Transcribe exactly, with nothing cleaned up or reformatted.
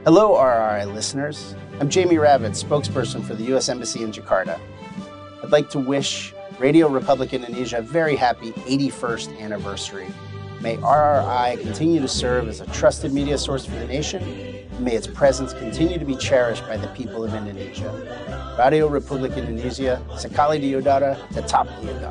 Hello, R R I listeners. I'm Jamie Ravitz, spokesperson for the U S Embassy in Jakarta. I'd like to wish Radio Republic Indonesia a very happy eighty-first anniversary. May R R I continue to serve as a trusted media source for the nation, and may its presence continue to be cherished by the people of Indonesia. Radio Republik Indonesia, Sekali Diodara, Tetap Diodara.